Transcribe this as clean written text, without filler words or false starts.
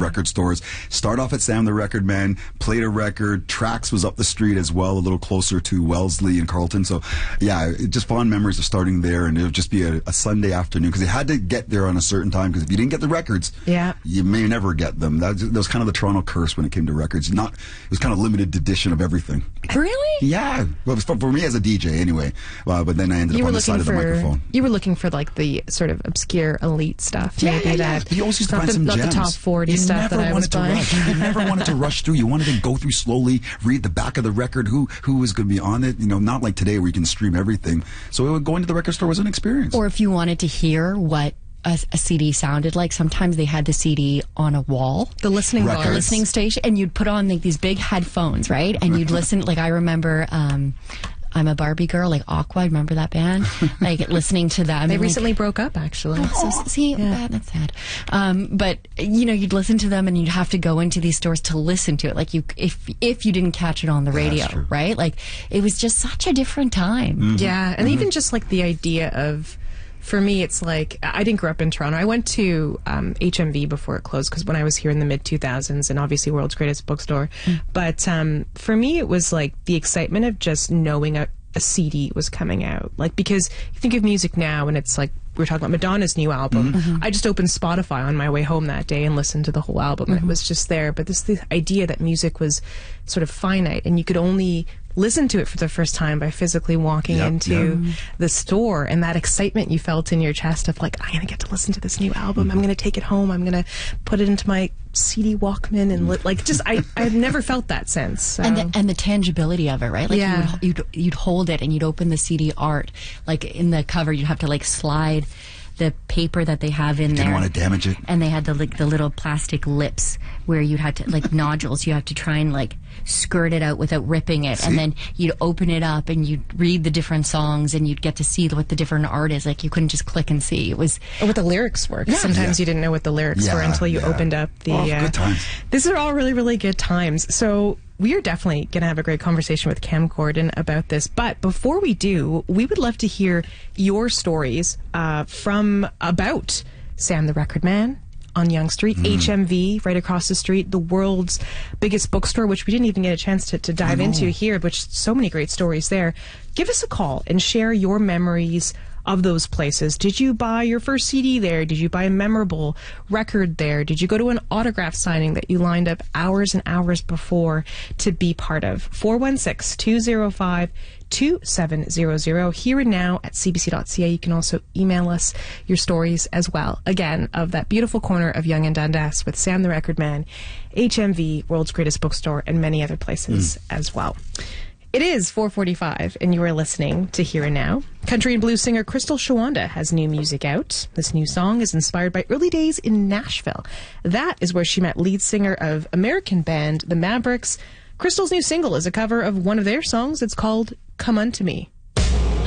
record stores. Start off at Sam the Record Man, played a record. Trax was up the street as well, a little closer to Wellesley and Carlton. So, yeah, just fond memories of starting there, and it would just be a Sunday afternoon because they had to get there on a certain time because if you didn't get the records, you may never get them. That was kind of the Toronto curse when it came to records. It was kind of limited edition of everything. Really? Yeah. Well, for me as a DJ anyway. But then I ended up on the side of the microphone. You were looking for like the sort of obscure elite stuff. Maybe that. You always used to find some gems. Not the top 40 stuff that I was buying. You never wanted to rush through. You wanted to go through slowly, read the back of the record, who was going to be on it. You know, not like today where you can stream everything. So going to the record store was an experience. Or if you wanted to hear what a CD sounded like, sometimes they had the CD on a wall, the listening station, and you'd put on like these big headphones, right? And you'd listen. Like I remember, I'm a Barbie Girl, like Aqua. Remember that band? Like listening to them. They recently broke up, actually. That's sad. But you know, you'd listen to them, and you'd have to go into these stores to listen to it. Like if you didn't catch it on the radio, right? Like it was just such a different time. Mm-hmm. Yeah, and even just like the idea of. For me, it's like, I didn't grow up in Toronto. I went to HMV before it closed, because when I was here in the mid-2000s, and obviously World's Greatest Bookstore. But for me, it was like the excitement of just knowing a CD was coming out. Like, because you think of music now, and it's like, we were talking about Madonna's new album. I just opened Spotify on my way home that day and listened to the whole album, and it was just there. But the idea that music was sort of finite, and you could only listen to it for the first time by physically walking into the store, and that excitement you felt in your chest of like, I'm going to get to listen to this new album. I'm going to take it home. I'm going to put it into my CD Walkman and like just I've never felt that sense. So. And the tangibility of it, right? Like you'd hold it and you'd open the CD art, like in the cover you'd have to like slide the paper that they have in there. Didn't want to damage it. And they had the little plastic lips where you had to, like nodules, you have to try and like skirt it out without ripping it. See? And then you'd open it up and you'd read the different songs and you'd get to see what the different art is. Like you couldn't just click and see. It was... Or what the lyrics were. Sometimes you didn't know what the lyrics were until you opened up the... good times. These are all really, really good times. So... we are definitely going to have a great conversation with Cam Gordon about this. But before we do, we would love to hear your stories about Sam the Record Man on Yonge Street, HMV right across the street, the world's biggest bookstore, which we didn't even get a chance to dive into here, which so many great stories there. Give us a call and share your memories of those places. Did you buy your first CD there? Did you buy a memorable record there? Did you go to an autograph signing that you lined up hours and hours before to be part of? 416-205-2700 here and now at cbc.ca. You can also email us your stories as well. Again, of that beautiful corner of Yonge and Dundas with Sam the Record Man, HMV, World's Greatest Bookstore, and many other places as well. It is 4:45, and you are listening to Here and Now. Country and blues singer Crystal Shawanda has new music out. This new song is inspired by early days in Nashville. That is where she met lead singer of American band The Mavericks. Crystal's new single is a cover of one of their songs. It's called Come Unto Me.